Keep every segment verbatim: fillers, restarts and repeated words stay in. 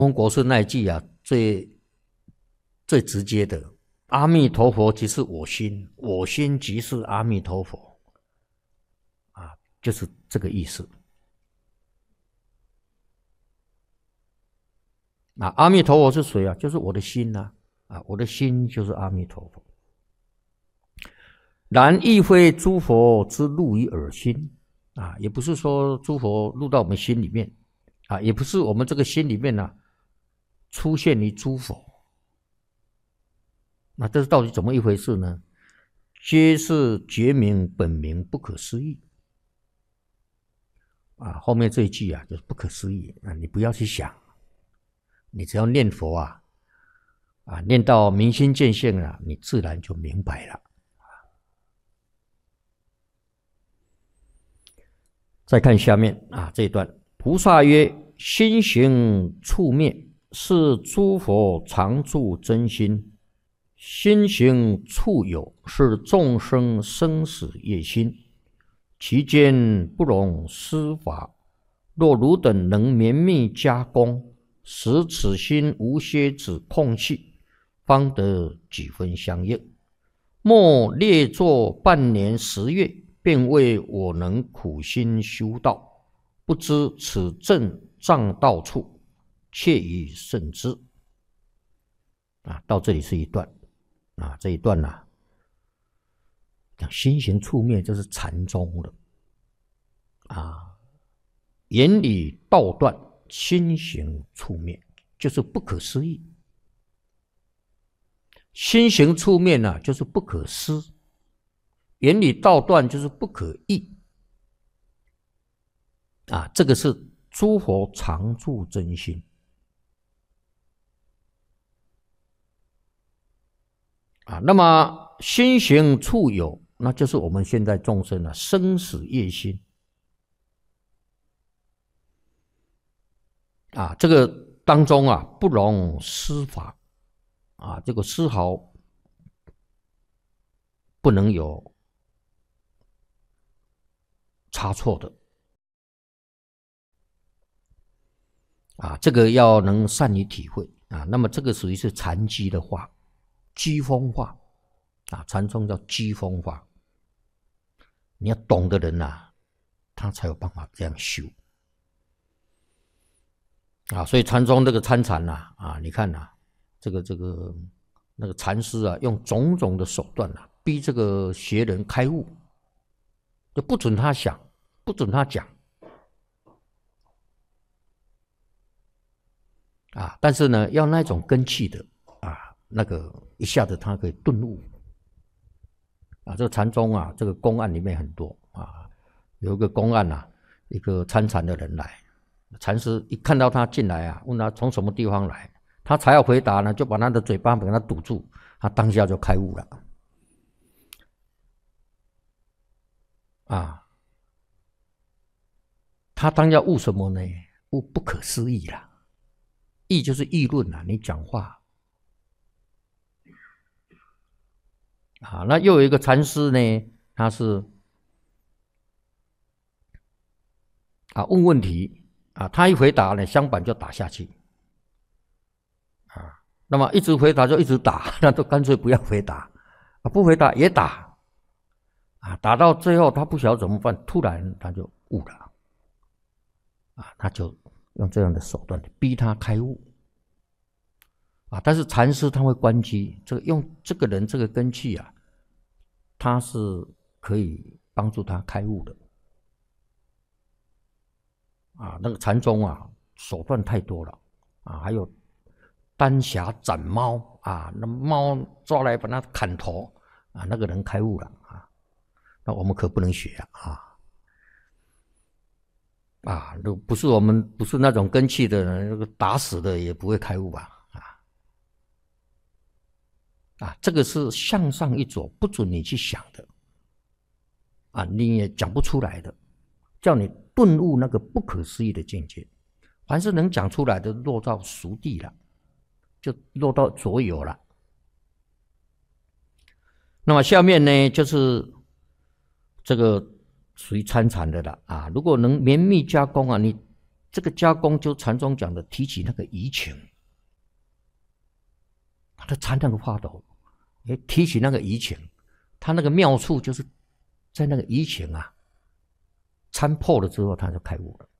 中国是那一句啊，最最直接的，阿弥陀佛即是我心，我心即是阿弥陀佛，啊，就是这个意思。啊，阿弥陀佛是谁啊？就是我的心啊，啊，我的心就是阿弥陀佛。然亦非诸佛之入于耳心，啊，也不是说诸佛入到我们心里面，啊，也不是我们这个心里面啊出现于诸佛。那这是到底怎么一回事呢？皆是觉明本明不可思议。啊，后面这一句啊，就是不可思议啊，你不要去想，你只要念佛啊，啊，念到明心见性了，你自然就明白了。再看下面啊这一段，菩萨曰：心行处灭，是诸佛常住真心；心行处有，是众生生死业心。其间不容思法。若汝等能绵密加工，使此心无歇止空隙，方得几分相应。莫列作半年十月，便为我能苦心修道，不知此正障道处，切以慎之。啊，到这里是一段啊，这一段呢、啊，讲心行处灭，这是禅宗的啊，言理道断，心行处灭，就是不可思议。心行处灭呢、啊，就是不可思。言理道断就是不可议啊，这个是诸佛常住真心啊。那么心行处有，那就是我们现在众生的生死业心啊。这个当中啊，不容丝法啊，这个丝毫不能有差错的啊，这个要能善于体会啊。那么这个属于是禅机的话，机锋话啊，禅宗叫机锋话。你要懂的人啊，他才有办法这样修啊。所以禅宗这个参禅呐啊，你看呐、啊，这个这个那个禅师啊，用种种的手段啊，逼这个邪人开悟。就不准他想，不准他讲啊！但是呢，要那种根器的啊，那个一下子他可以顿悟啊。这个禅宗啊，这个公案里面很多啊，有一个公案啊，一个参禅的人来，禅师一看到他进来啊，问他从什么地方来，他才要回答呢，就把他的嘴巴给他堵住，他当下就开悟了。啊，他当要悟什么呢？悟不可思议啦，议就是议论啦，你讲话啊。那又有一个禅师呢，他是啊问问题啊，他一回答呢，香板就打下去啊。那么一直回答就一直打，那就干脆不要回答啊，不回答也打啊，打到最后他不晓得怎么办，突然他就悟了。啊，他就用这样的手段逼他开悟啊。但是禅师他会关机，这个用这个人这个根器啊，他是可以帮助他开悟的啊。那个禅宗啊，手段太多了啊，还有丹霞斩猫啊，那猫抓来把它砍头啊，那个人开悟了啊。那我们可不能学啊。啊，如不是我们不是那种根器的人，那个打死的也不会开悟吧？啊啊，这个是向上一着，不准你去想的啊，你也讲不出来的，叫你顿悟那个不可思议的境界。凡是能讲出来的，落到熟地了，就落到左有了。那么下面呢，就是这个属于参禅的了啊。如果能绵密加工啊，你这个加工就禅宗讲的提起那个移情，他的禅那个法斗，哎，提起那个移情，他那个妙处就是在那个移情啊，参破了之后，他就开悟了。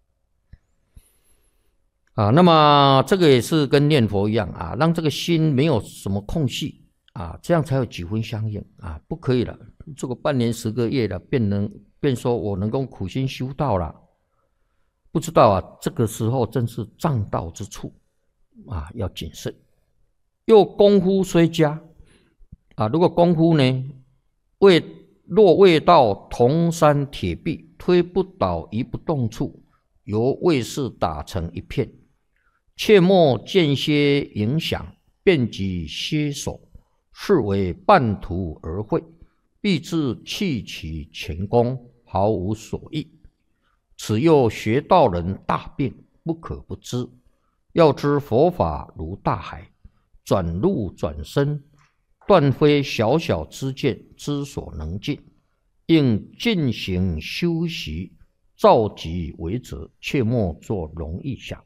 啊，那么这个也是跟念佛一样啊，让这个心没有什么空隙啊，这样才有几分相应啊，不可以了，这个半年十个月了，便能便说我能够苦心修道了，不知道啊，这个时候正是障道之处啊，要谨慎。又功夫虽佳啊，如果功夫呢，未若未到铜山铁壁，推不倒移不动处，由卫士打成一片。切莫间歇影响，便即歇手，是为半途而废，必致弃其前功，毫无所益。此又学道人大病，不可不知。要知佛法如大海，转入转身，断非小小之见之所能尽，应进行修习，照己为则，切莫做容易想。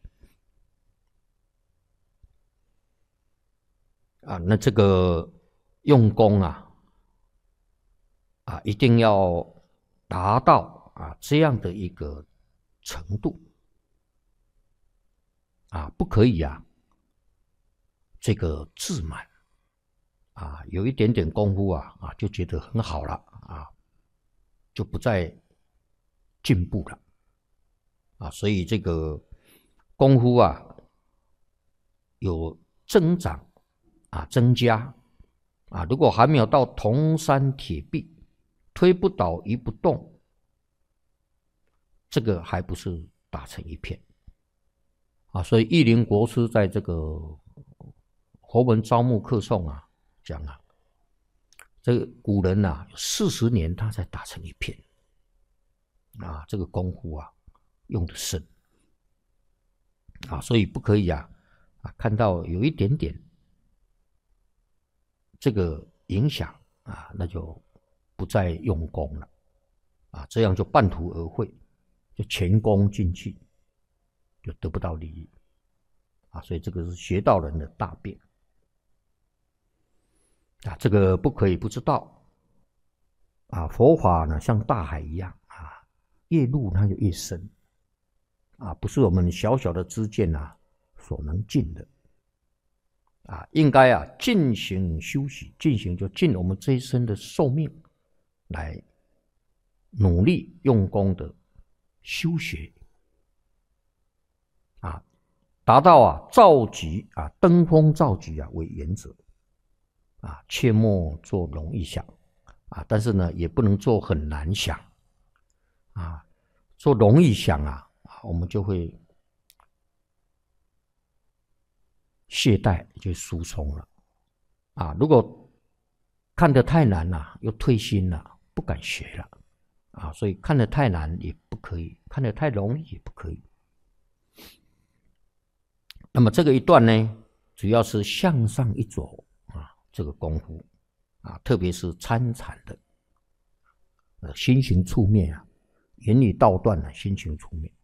啊，那这个用功啊，啊，一定要达到啊这样的一个程度，啊，不可以啊，这个自满，啊，有一点点功夫啊，啊，就觉得很好了，啊，就不再进步了，啊，所以这个功夫啊，有增长。啊，增加啊！如果还没有到铜山铁壁，推不倒移不动，这个还不是打成一片啊！所以义林国师在这个佛门招募客诵啊讲啊，这个古人啊，四十年他才打成一片啊！这个功夫啊用的深啊，所以不可以啊啊看到有一点点。这个影响啊，那就不再用功了啊，这样就半途而废，就前功尽弃，就得不到利益啊，所以这个是学道人的大病啊，这个不可以不知道啊。佛法呢，像大海一样啊，越入它就越深啊，不是我们小小的知见啊所能尽的。啊，应该啊进行修习，进行就尽我们这一生的寿命来努力用功的修学啊，达到啊召集啊登峰造极啊为原则啊，切莫做容易想啊，但是呢也不能做很难想啊，做容易想啊，我们就会懈怠就疏松了啊！如果看得太难了，又退心了，不敢学了啊！所以看得太难也不可以，看得太容易也不可以。那么这个一段呢，主要是向上一走啊，这个功夫啊，特别是参禅的，呃，心行处灭啊，言语道断了，心行处灭。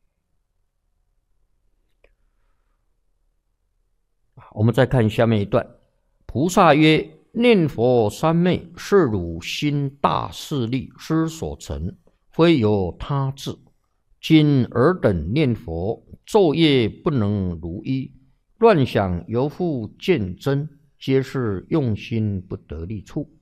我们再看下面一段，菩萨曰：念佛三昧，是汝心大势力之所成，非由他智。今尔等念佛，昼夜不能如一，乱想犹复见真，皆是用心不得力处。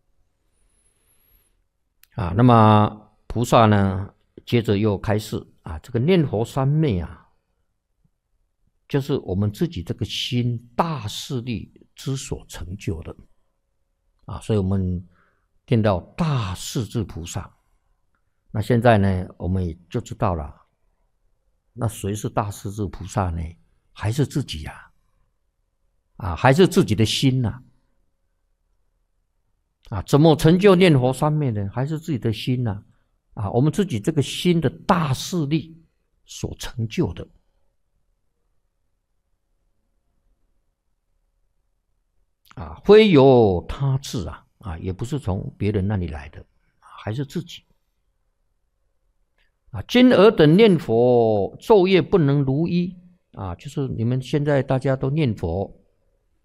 啊，那么菩萨呢，接着又开示啊，这个念佛三昧啊，就是我们自己这个心大势力之所成就的啊，所以我们听到大势至菩萨，那现在呢，我们也就知道了，那谁是大势至菩萨呢？还是自己呀、啊？啊，还是自己的心呐、啊？啊，怎么成就念佛三昧呢？还是自己的心呐、啊？啊，我们自己这个心的大势力所成就的。啊，非由他智啊，啊，也不是从别人那里来的，还是自己。 啊，今尔等念佛昼夜不能如一啊，就是你们现在大家都念佛